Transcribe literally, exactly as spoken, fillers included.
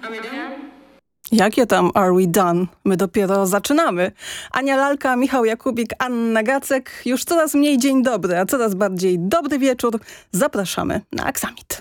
Jakie tam are we done? My dopiero zaczynamy. Ania Lalka, Michał Jakubik, Anna Gacek. Już coraz mniej dzień dobry, a coraz bardziej dobry wieczór. Zapraszamy na Aksamit.